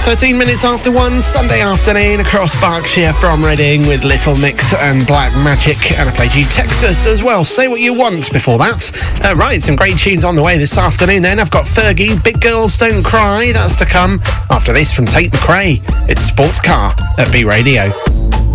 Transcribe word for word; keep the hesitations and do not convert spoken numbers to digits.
thirteen minutes after one, Sunday afternoon across Berkshire from Reading with Little Mix and Black Magic. And I played you Texas as well. Say What You Want before that. Uh, right, some great tunes on the way this afternoon then. I've got Fergie, Big Girls Don't Cry. That's to come after this from Tate McRae. It's Sports Car at B Radio.